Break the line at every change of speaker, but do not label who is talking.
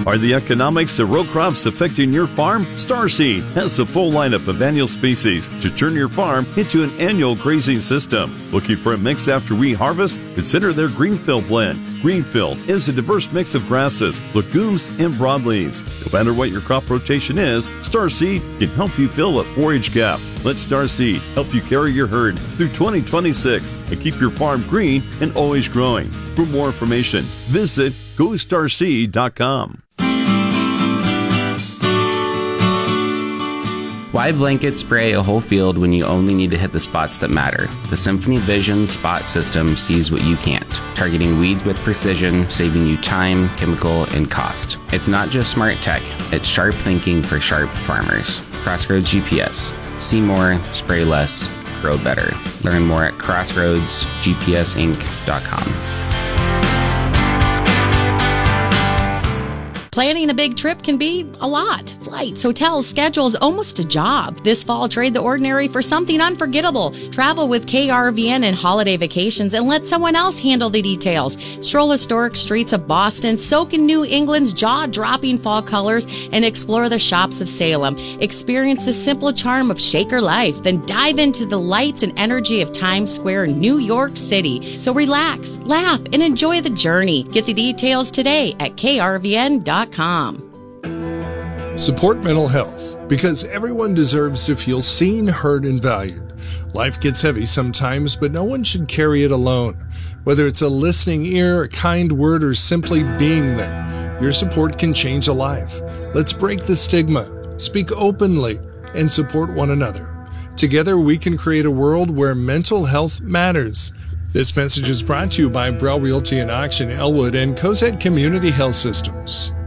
Are the economics of row crops affecting your farm? Starseed has the full lineup of annual species to turn your farm into an annual grazing system. Looking for a mix after we harvest? Consider their Greenfield blend. Greenfield is a diverse mix of grasses, legumes, and broadleaves. No matter what your crop rotation is, Starseed can help you fill a forage gap. Let Starseed help you carry your herd through 2026 and keep your farm green and always growing. For more information, visit GoStarseed.com.
Why blanket spray a whole field when you only need to hit the spots that matter? The Symphony Vision Spot System sees what you can't, targeting weeds with precision, saving you time, chemical, and cost. It's not just smart tech, it's sharp thinking for sharp farmers. Crossroads GPS. See more, spray less, grow better. Learn more at crossroadsgpsinc.com.
Planning a big trip can be a lot. Flights, hotels, schedules, almost a job. This fall, trade the ordinary for something unforgettable. Travel with KRVN and holiday vacations and let someone else handle the details. Stroll historic streets of Boston, soak in New England's jaw-dropping fall colors, and explore the shops of Salem. Experience the simple charm of Shaker life, then dive into the lights and energy of Times Square, New York City. So relax, laugh, and enjoy the journey. Get the details today at krvn.com.
Support mental health, because everyone deserves to feel seen, heard, and valued. Life gets heavy sometimes, but no one should carry it alone. Whether it's a listening ear, a kind word, or simply being there, your support can change a life. Let's break the stigma, speak openly, and support one another. Together, we can create a world where mental health matters. This message is brought to you by Brell Realty and Auction, Elwood, and Cozad Community Health Systems.